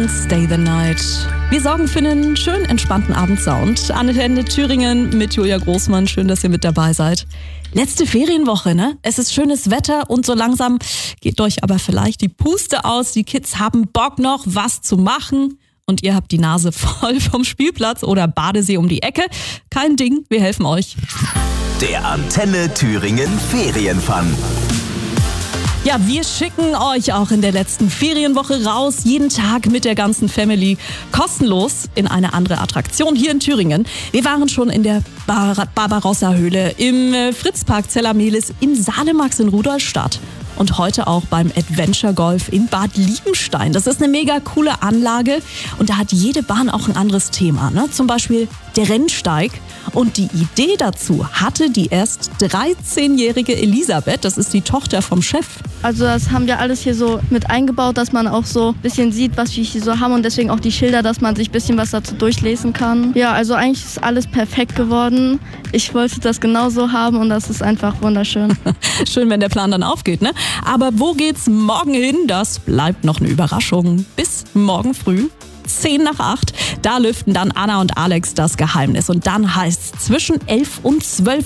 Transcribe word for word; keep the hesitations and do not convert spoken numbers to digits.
Song Stay the Night. Wir sorgen für einen schönen, entspannten Abendsound. Antenne Thüringen mit Julia Großmann. Schön, dass ihr mit dabei seid. Letzte Ferienwoche, ne? Es ist schönes Wetter und so langsam geht euch aber vielleicht die Puste aus. Die Kids haben Bock noch, was zu machen. Und ihr habt die Nase voll vom Spielplatz oder Badesee um die Ecke. Kein Ding, wir helfen euch. Der Antenne Thüringen Ferienfun. Ja, wir schicken euch auch in der letzten Ferienwoche raus, jeden Tag mit der ganzen Family, kostenlos in eine andere Attraktion hier in Thüringen. Wir waren schon in der Bar- Barbarossa-Höhle, im äh, Fritzpark Zellamelis, im Salemax in Rudolstadt und heute auch beim Adventure Golf in Bad Liebenstein. Das ist eine mega coole Anlage und da hat jede Bahn auch ein anderes Thema, ne? Zum Beispiel der Rennsteig. Und die Idee dazu hatte die erst dreizehnjährige Elisabeth, das ist die Tochter vom Chef. Also das haben wir alles hier so mit eingebaut, dass man auch so ein bisschen sieht, was wir hier so haben und deswegen auch die Schilder, dass man sich ein bisschen was dazu durchlesen kann. Ja, also eigentlich ist alles perfekt geworden. Ich wollte das genauso haben und das ist einfach wunderschön. Schön, wenn der Plan dann aufgeht, ne? Aber wo geht's morgen hin? Das bleibt noch eine Überraschung. Bis morgen früh. zehn nach acht, da lüften dann Anna und Alex das Geheimnis. Und dann heißt es zwischen elf und zwölf